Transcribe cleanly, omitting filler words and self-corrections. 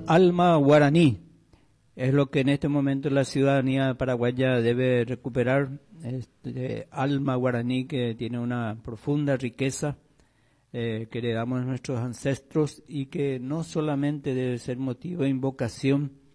alma guaraní. Es lo que en este momento la ciudadanía paraguaya debe recuperar, este alma guaraní que tiene una profunda riqueza que heredamos de nuestros ancestros y que no solamente debe ser motivo de invocación